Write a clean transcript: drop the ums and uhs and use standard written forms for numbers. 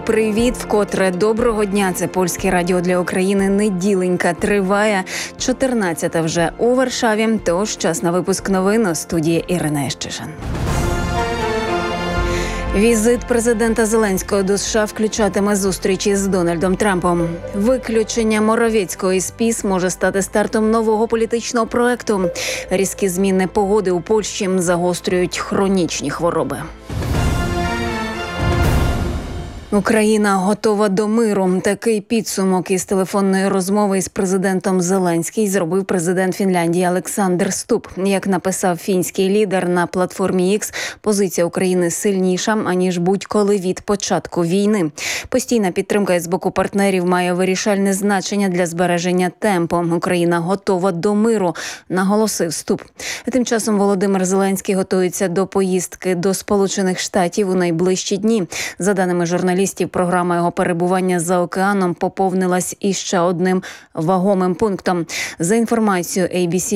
Привіт, вкотре доброго дня. Це Польське радіо для України. Неділенька триває. 14-та вже у Варшаві. Тож час на випуск новин у студії Ірина Ещишин. Візит президента Зеленського до США включатиме зустрічі з Дональдом Трампом. Виключення Моровецького із ПІС може стати стартом нового політичного проекту. Різкі зміни погоди у Польщі загострюють хронічні хвороби. Україна готова до миру. Такий підсумок із телефонної розмови із президентом Зеленський зробив президент Фінляндії Олександр Ступ. Як написав фінський лідер на платформі X, позиція України сильніша, аніж будь-коли від початку війни. Постійна підтримка з боку партнерів має вирішальне значення для збереження темпу. Україна готова до миру, наголосив Ступ. Тим часом Володимир Зеленський готується до поїздки до Сполучених Штатів у найближчі дні. За даними журналістів, програма його перебування за океаном поповнилась іще одним вагомим пунктом. За інформацією ABC